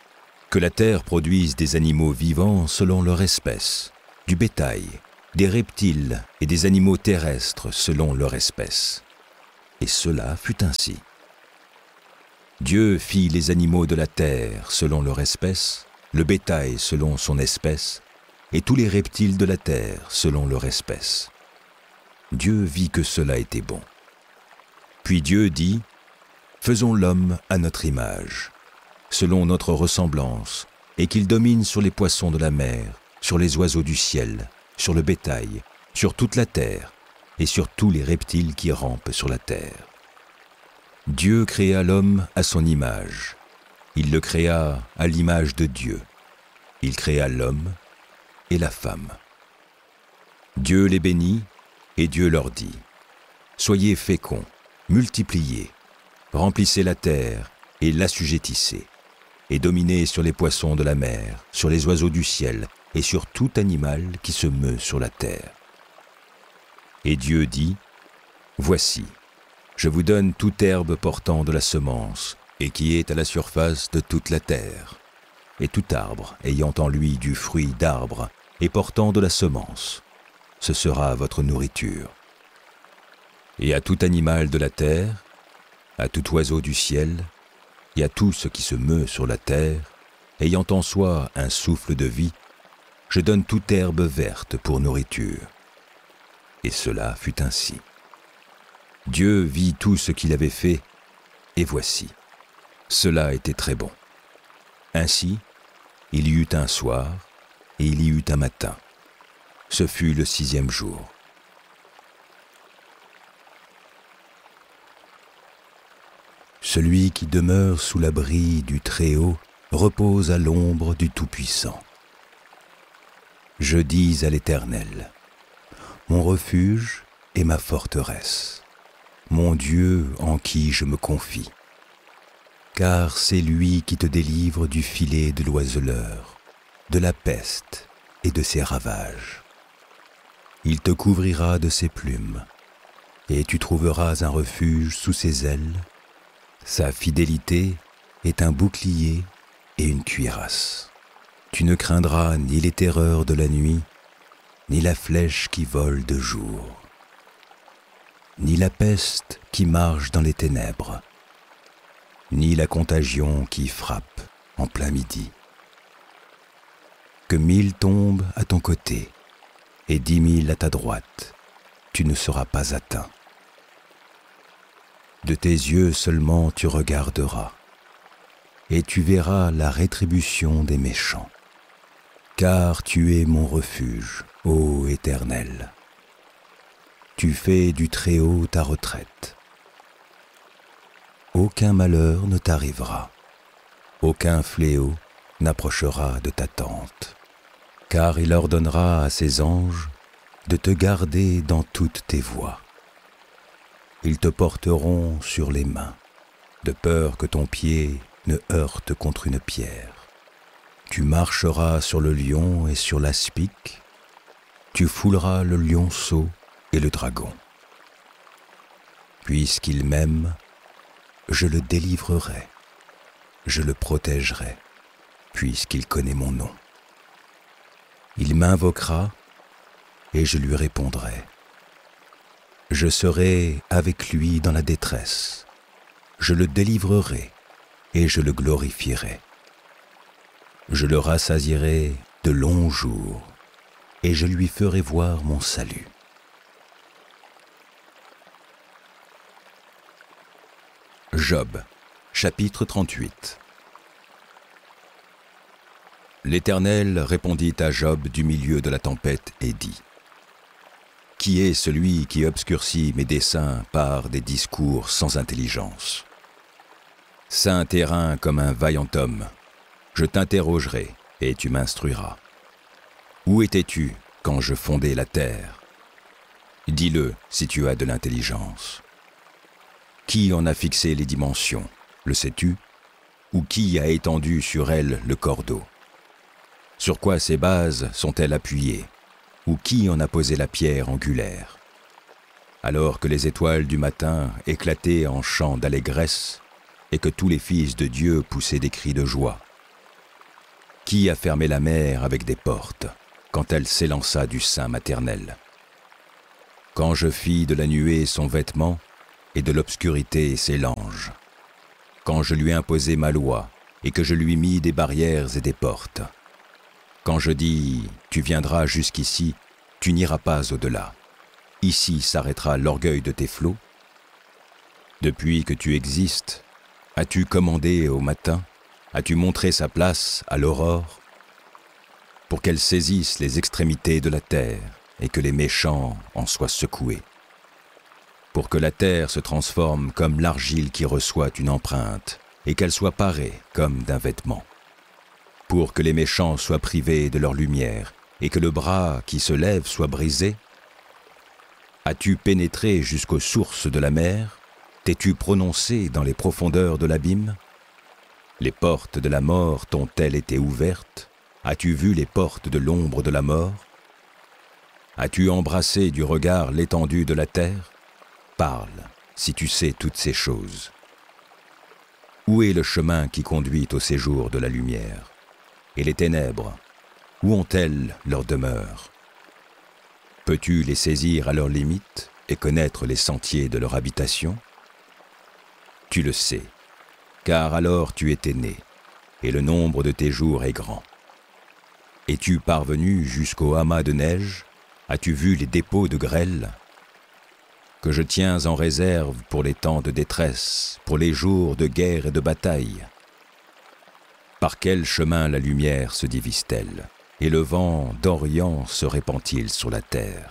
Que la terre produise des animaux vivants selon leur espèce, du bétail, des reptiles et des animaux terrestres selon leur espèce. Et cela fut ainsi. Dieu fit les animaux de la terre selon leur espèce, le bétail selon son espèce, et tous les reptiles de la terre selon leur espèce. Dieu vit que cela était bon. Puis Dieu dit, « Faisons l'homme à notre image, selon notre ressemblance, et qu'il domine sur les poissons de la mer, sur les oiseaux du ciel, sur le bétail, sur toute la terre, et sur tous les reptiles qui rampent sur la terre. » Dieu créa l'homme à son image. Il le créa à l'image de Dieu. Il créa l'homme et la femme. Dieu les bénit, et Dieu leur dit, « Soyez féconds, multipliez, remplissez la terre et l'assujettissez, et dominez sur les poissons de la mer, sur les oiseaux du ciel, et sur tout animal qui se meut sur la terre. » Et Dieu dit, « Voici, je vous donne toute herbe portant de la semence, et qui est à la surface de toute la terre, et tout arbre ayant en lui du fruit d'arbre, et portant de la semence. Ce sera votre nourriture. Et à tout animal de la terre, à tout oiseau du ciel, et à tout ce qui se meut sur la terre, ayant en soi un souffle de vie, je donne toute herbe verte pour nourriture. » Et cela fut ainsi. Dieu vit tout ce qu'il avait fait, et voici, cela était très bon. Ainsi, il y eut un soir, et il y eut un matin. Ce fut le sixième jour. Celui qui demeure sous l'abri du Très-Haut repose à l'ombre du Tout-Puissant. Je dis à l'Éternel, mon refuge et ma forteresse, mon Dieu en qui je me confie. Car c'est lui qui te délivre du filet de l'oiseleur, de la peste et de ses ravages. Il te couvrira de ses plumes, et tu trouveras un refuge sous ses ailes. Sa fidélité est un bouclier et une cuirasse. Tu ne craindras ni les terreurs de la nuit, ni la flèche qui vole de jour, ni la peste qui marche dans les ténèbres, ni la contagion qui frappe en plein midi. Que mille tombent à ton côté et dix mille à ta droite, tu ne seras pas atteint. De tes yeux seulement tu regarderas, et tu verras la rétribution des méchants. Car tu es mon refuge, ô Éternel. Tu fais du Très-Haut ta retraite. Aucun malheur ne t'arrivera, aucun fléau n'approchera de ta tente, car il ordonnera à ses anges de te garder dans toutes tes voies. Ils te porteront sur les mains, de peur que ton pied ne heurte contre une pierre. Tu marcheras sur le lion et sur l'aspic, tu fouleras le lionceau et le dragon. Puisqu'il m'aime, je le délivrerai, je le protégerai, puisqu'il connaît mon nom. Il m'invoquera et je lui répondrai. Je serai avec lui dans la détresse, je le délivrerai et je le glorifierai. Je le rassasierai de longs jours et je lui ferai voir mon salut. Job, chapitre trente-huit. L'Éternel répondit à Job du milieu de la tempête et dit, « Qui est celui qui obscurcit mes desseins par des discours sans intelligence? Saint terrain comme un vaillant homme, je t'interrogerai et tu m'instruiras. Où étais-tu quand je fondais la terre? Dis-le si tu as de l'intelligence. Qui en a fixé les dimensions, le sais-tu? Ou qui a étendu sur elle le cordeau? Sur quoi ces bases sont-elles appuyées? Ou qui en a posé la pierre angulaire? Alors que les étoiles du matin éclataient en chants d'allégresse et que tous les fils de Dieu poussaient des cris de joie. Qui a fermé la mer avec des portes, quand elle s'élança du sein maternel? Quand je fis de la nuée son vêtement, et de l'obscurité ses langes, quand je lui imposai ma loi, et que je lui mis des barrières et des portes, quand je dis « tu viendras jusqu'ici, tu n'iras pas au-delà, ici s'arrêtera l'orgueil de tes flots », depuis que tu existes, as-tu commandé au matin, as-tu montré sa place à l'aurore, pour qu'elle saisisse les extrémités de la terre et que les méchants en soient secoués, pour que la terre se transforme comme l'argile qui reçoit une empreinte et qu'elle soit parée comme d'un vêtement, pour que les méchants soient privés de leur lumière et que le bras qui se lève soit brisé? As-tu pénétré jusqu'aux sources de la mer? T'es-tu prononcé dans les profondeurs de l'abîme? Les portes de la mort t'ont-elles été ouvertes? As-tu vu les portes de l'ombre de la mort? As-tu embrassé du regard l'étendue de la terre? Parle, si tu sais toutes ces choses. Où est le chemin qui conduit au séjour de la lumière? Et les ténèbres, où ont-elles leur demeure? Peux-tu les saisir à leurs limites et connaître les sentiers de leur habitation? Tu le sais, car alors tu étais né, et le nombre de tes jours est grand. Es-tu parvenu jusqu'au amas de neige? As-tu vu les dépôts de grêle? Que je tiens en réserve pour les temps de détresse, pour les jours de guerre et de bataille. Par quel chemin la lumière se divise-t-elle, et le vent d'Orient se répand-il sur la terre?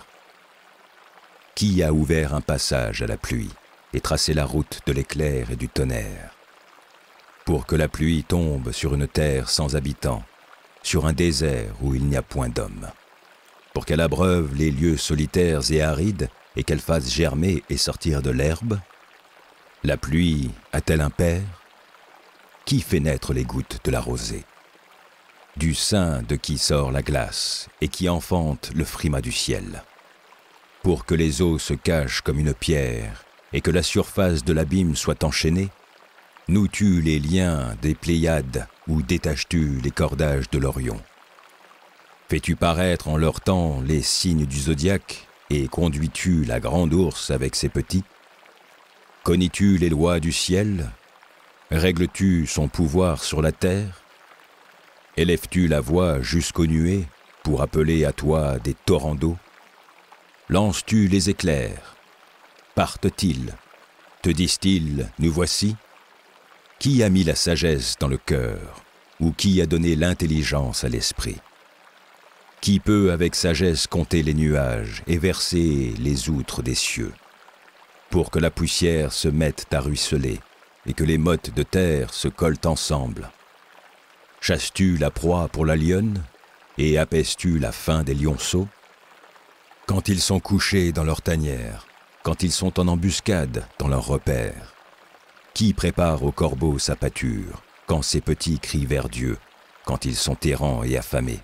Qui a ouvert un passage à la pluie et tracé la route de l'éclair et du tonnerre, pour que la pluie tombe sur une terre sans habitants, sur un désert où il n'y a point d'homme, pour qu'elle abreuve les lieux solitaires et arides et qu'elle fasse germer et sortir de l'herbe? La pluie a-t-elle un père? Qui fait naître les gouttes de la rosée? Du sein de qui sort la glace et qui enfante le frimas du ciel, pour que les eaux se cachent comme une pierre et que la surface de l'abîme soit enchaînée? Noues-tu les liens des Pléiades ou détaches-tu les cordages de l'Orion? Fais-tu paraître en leur temps les signes du zodiaque et conduis-tu la grande ourse avec ses petits? Connais-tu les lois du ciel? Règles-tu son pouvoir sur la terre? Élèves-tu la voix jusqu'aux nuées pour appeler à toi des torrents d'eau? Lances-tu les éclairs? Partent-ils? Te disent-ils, nous voici? Qui a mis la sagesse dans le cœur, ou qui a donné l'intelligence à l'esprit? Qui peut avec sagesse compter les nuages et verser les outres des cieux, pour que la poussière se mette à ruisseler et que les mottes de terre se collent ensemble? Chasses-tu la proie pour la lionne et apaises-tu la faim des lionceaux? Quand ils sont couchés dans leur tanière, quand ils sont en embuscade dans leur repère, qui prépare au corbeau sa pâture, quand ses petits crient vers Dieu, quand ils sont errants et affamés?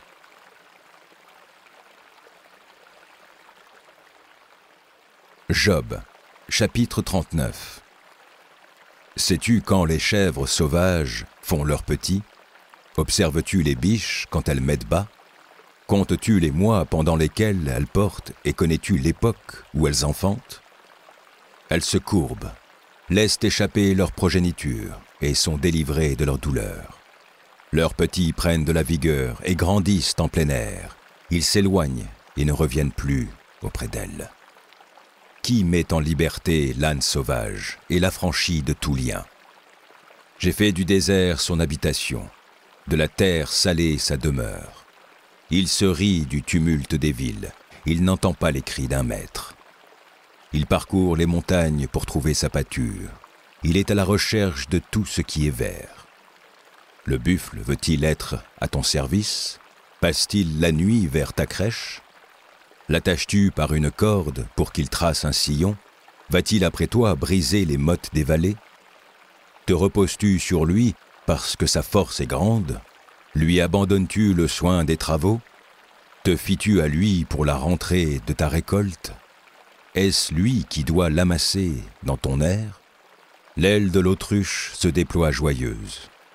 Job, chapitre trente-neuf. Sais-tu quand les chèvres sauvages font leurs petits? Observes-tu les biches quand elles mettent bas? Comptes-tu les mois pendant lesquels elles portent et connais-tu l'époque où elles enfantent? Elles se courbent, laissent échapper leur progéniture et sont délivrées de leur douleur. Leurs petits prennent de la vigueur et grandissent en plein air. Ils s'éloignent et ne reviennent plus auprès d'elles. Qui met en liberté l'âne sauvage et l'affranchit de tout lien? J'ai fait du désert son habitation, de la terre salée sa demeure. Il se rit du tumulte des villes, il n'entend pas les cris d'un maître. Il parcourt les montagnes pour trouver sa pâture. Il est à la recherche de tout ce qui est vert. Le buffle veut-il être à ton service? Passe-t-il la nuit vers ta crèche? L'attaches-tu par une corde pour qu'il trace un sillon? Va-t-il après toi briser les mottes des vallées? Te reposes-tu sur lui parce que sa force est grande? Lui abandonnes-tu le soin des travaux? Te fies-tu à lui pour la rentrée de ta récolte? Est-ce lui qui doit l'amasser dans ton air? L'aile de l'autruche se déploie joyeuse.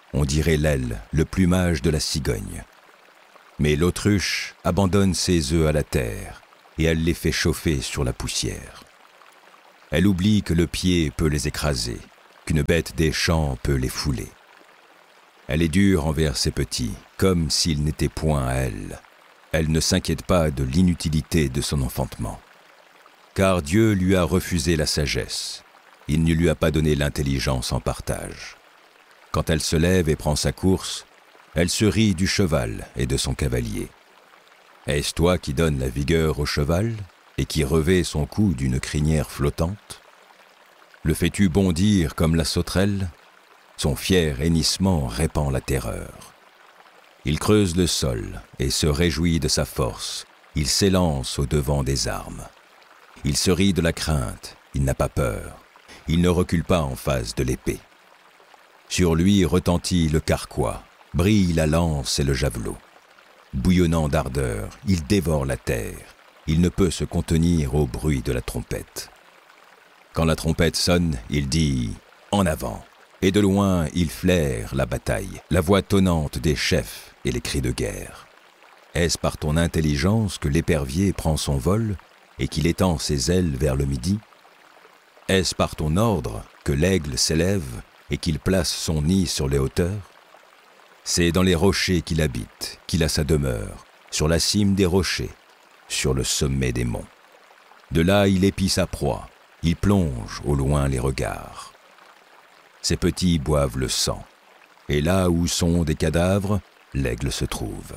on dirait l'aile, le plumage de la cigogne. Mais l'autruche abandonne ses œufs à la terre et elle les fait chauffer sur la poussière. Elle oublie que le pied peut les écraser, qu'une bête des champs peut les fouler. Elle est dure envers ses petits, comme s'ils n'étaient point à elle. Elle ne s'inquiète pas de l'inutilité de son enfantement. Car Dieu lui a refusé la sagesse. Il ne lui a pas donné l'intelligence en partage. Quand elle se lève et prend sa course, elle se rit du cheval et de son cavalier. Est-ce toi qui donnes la vigueur au cheval et qui revêt son cou d'une crinière flottante? Le fais-tu bondir comme la sauterelle? Son fier hennissement répand la terreur. Il creuse le sol et se réjouit de sa force. Il s'élance au-devant des armes. Il se rit de la crainte, il n'a pas peur. Il ne recule pas en face de l'épée. Sur lui retentit le carquois, brille la lance et le javelot. Bouillonnant d'ardeur, il dévore la terre. Il ne peut se contenir au bruit de la trompette. Quand la trompette sonne, il dit « En avant !» Et de loin, il flaire la bataille, la voix tonnante des chefs et les cris de guerre. Est-ce par ton intelligence que l'épervier prend son vol et qu'il étend ses ailes vers le midi? Est-ce par ton ordre que l'aigle s'élève et qu'il place son nid sur les hauteurs? C'est dans les rochers qu'il habite, qu'il a sa demeure, sur la cime des rochers, sur le sommet des monts. De là, il épie sa proie, il plonge au loin les regards. Ses petits boivent le sang, et là où sont des cadavres, l'aigle se trouve.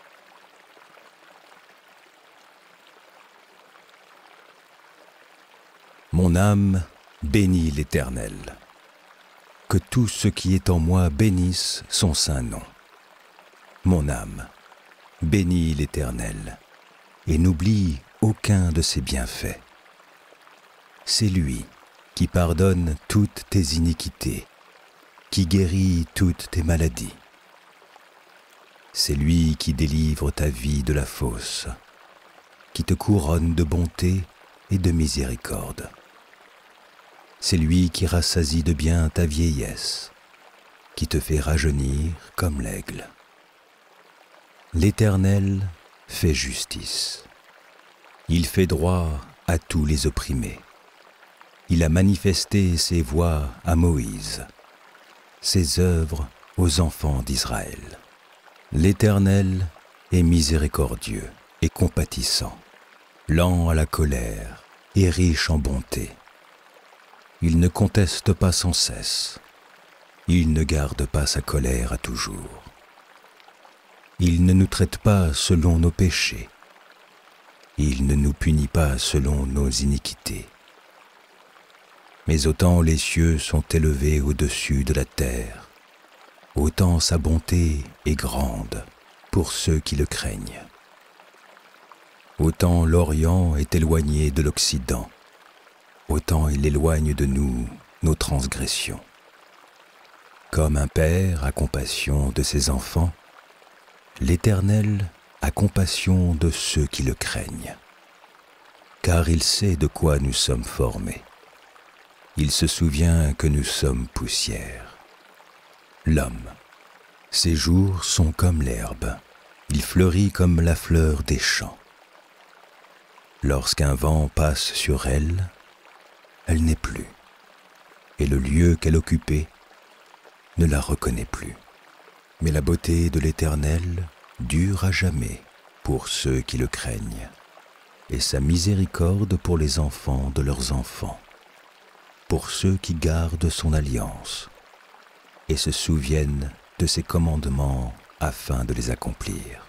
Mon âme bénit l'Éternel. Que tout ce qui est en moi bénisse son saint nom. Mon âme bénit l'Éternel, et n'oublie aucun de ses bienfaits. C'est lui qui pardonne toutes tes iniquités, qui guérit toutes tes maladies. C'est lui qui délivre ta vie de la fosse, qui te couronne de bonté et de miséricorde. C'est lui qui rassasie de bien ta vieillesse, qui te fait rajeunir comme l'aigle. L'Éternel fait justice. Il fait droit à tous les opprimés. Il a manifesté ses voies à Moïse, ses œuvres aux enfants d'Israël. L'Éternel est miséricordieux et compatissant, lent à la colère et riche en bonté. Il ne conteste pas sans cesse. Il ne garde pas sa colère à toujours. Il ne nous traite pas selon nos péchés. Il ne nous punit pas selon nos iniquités. Mais autant les cieux sont élevés au-dessus de la terre, autant sa bonté est grande pour ceux qui le craignent. Autant l'Orient est éloigné de l'Occident, autant il éloigne de nous nos transgressions. Comme un père a compassion de ses enfants, l'Éternel a compassion de ceux qui le craignent, car il sait de quoi nous sommes formés. Il se souvient que nous sommes poussière. L'homme, ses jours sont comme l'herbe, il fleurit comme la fleur des champs. Lorsqu'un vent passe sur elle, elle n'est plus, et le lieu qu'elle occupait ne la reconnaît plus. Mais la beauté de l'Éternel dure à jamais pour ceux qui le craignent, et sa miséricorde pour les enfants de leurs enfants, pour ceux qui gardent son alliance et se souviennent de ses commandements afin de les accomplir.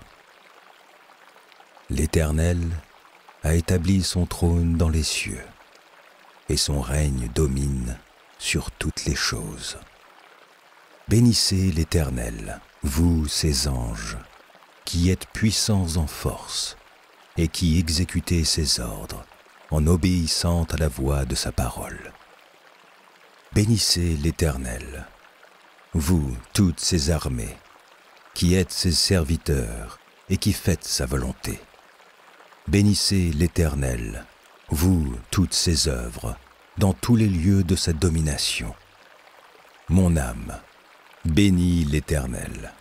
L'Éternel a établi son trône dans les cieux, et son règne domine sur toutes les choses. Bénissez l'Éternel, vous ses anges, qui êtes puissants en force, et qui exécutez ses ordres, en obéissant à la voix de sa parole. Bénissez l'Éternel, vous toutes ses armées, qui êtes ses serviteurs et qui faites sa volonté. Bénissez l'Éternel, vous toutes ses œuvres, dans tous les lieux de sa domination. Mon âme, Bénis l'Éternel.